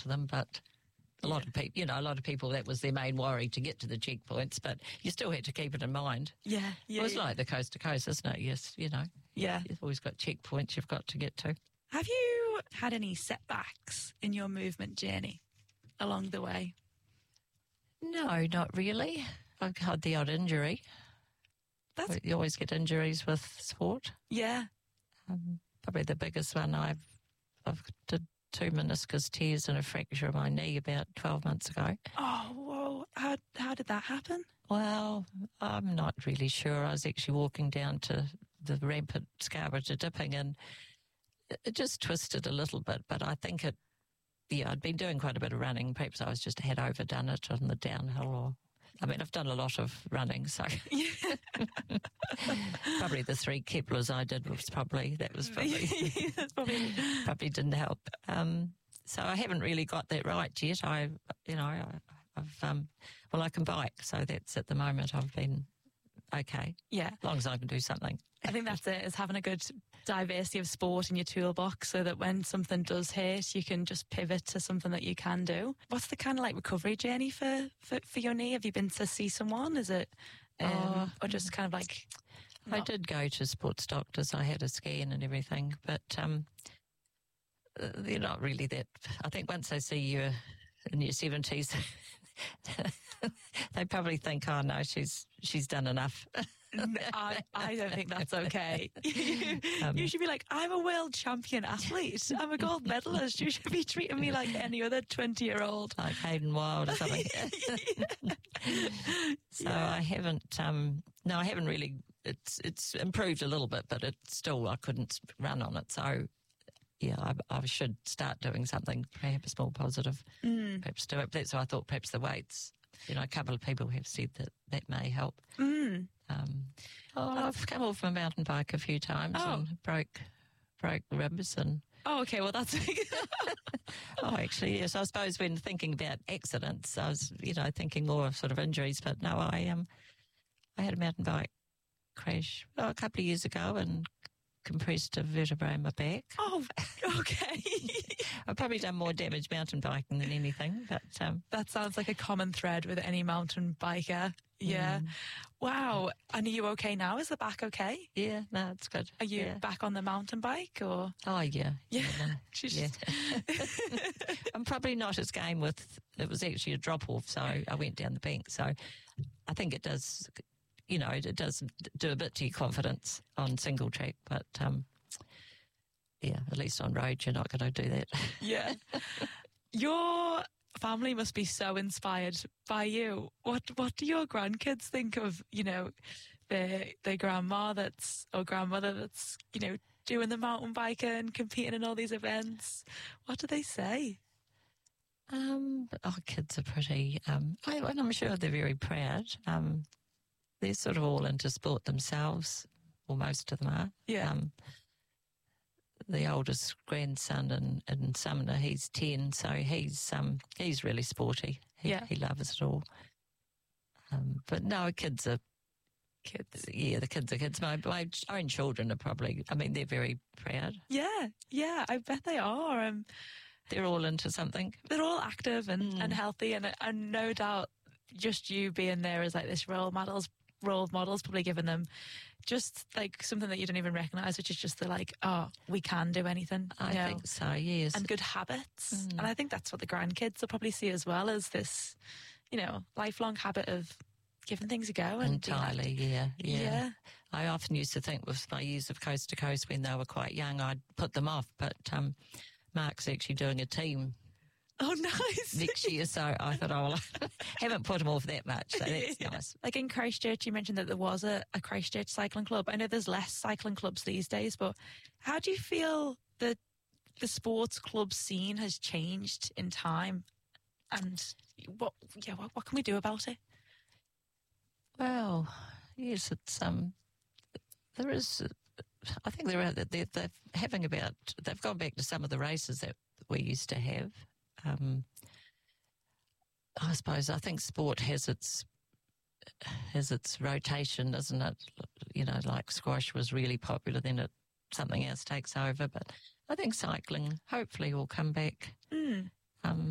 to them, but a lot of people, a lot of people, that was their main worry, to get to the checkpoints, but you still had to keep it in mind. Yeah. It was like the coast to coast, isn't it? Yes, Yeah. You've always got checkpoints you've got to get to. Have you had any setbacks in your movement journey along the way? No, not really. I've had the odd injury. You always get injuries with sport. Yeah. Probably the biggest one, I've did 2 meniscus tears and a fracture of my knee about 12 months ago. Oh, whoa. How did that happen? Well, I'm not really sure. I was actually walking down to the ramp at Scarborough to Dipping, and it just twisted a little bit, but I think I'd been doing quite a bit of running. Perhaps I just had overdone it on the downhill, I've done a lot of running, so probably the 3 Keplers I did probably didn't help. So I haven't really got that right yet. I can bike, so that's at the moment I've been okay. Yeah. As long as I can do something. I think that's it, is having a good diversity of sport in your toolbox so that when something does hit, you can just pivot to something that you can do. What's the kind of recovery journey for your knee? Have you been to see someone? Is it, or just kind of like... I did go to sports doctors. I had a scan and everything, but they're not really that... I think once they see you in your 70s... they probably think, oh no, she's done enough. I don't think that's okay. You should be like, I'm a world champion athlete. I'm a gold medalist. You should be treating me like any other 20-year-old. Like Hayden Wild or something. So I haven't, I haven't really, it's improved a little bit, but it's still, I couldn't run on it. So yeah, I should start doing something, perhaps more positive, perhaps do it. That's why I thought perhaps the weights, a couple of people have said that may help. I've come off my mountain bike a few times and broke ribs and... Oh, okay, well that's... Actually, yes. I suppose when thinking about accidents, I was, thinking more of sort of injuries, but no, I had a mountain bike crash a couple of years ago and compressed a vertebrae in my back. Oh, okay. I've probably done more damage mountain biking than anything, but... that sounds like a common thread with any mountain biker. Yeah. Wow. And are you okay now? Is the back okay? Yeah, no, it's good. Are you back on the mountain bike or? Oh, yeah. Yeah. Yeah. I'm probably not as game with... It was actually a drop-off, so I went down the bank. So I think it does... it does do a bit to your confidence on single track, but at least on road, you're not going to do that. Yeah. Your family must be so inspired by you. What do your grandkids think of, their grandma or grandmother that's, doing the mountain biking and competing in all these events? What do they say? Our kids are pretty, I'm sure they're very proud. They're sort of all into sport themselves, or most of them are. Yeah. The oldest grandson in Sumner, he's 10, so he's really sporty. He loves it all. But no, kids are kids. Yeah, the kids are kids. My own children are probably, they're very proud. Yeah, I bet they are. They're all into something. They're all active and healthy, and no doubt just you being there as this role models probably giving them just something that you don't even recognise, which is just we can do anything. I think so, yes. And good habits. And I think that's what the grandkids will probably see as well, as this, lifelong habit of giving things a go. And entirely, yeah. I often used to think with my years of coast to coast when they were quite young, I'd put them off, but Mark's actually doing a team. Oh, nice. Next year, so I thought, I haven't put them off that much, so that's nice. Like in Christchurch, you mentioned that there was a Christchurch cycling club. I know there's less cycling clubs these days, but how do you feel that the sports club scene has changed in time? And what can we do about it? Well, yes, it's there is. I think they're having they've gone back to some of the races that we used to have. I think sport has its rotation, doesn't it? Like squash was really popular, then something else takes over. But I think cycling hopefully will come back.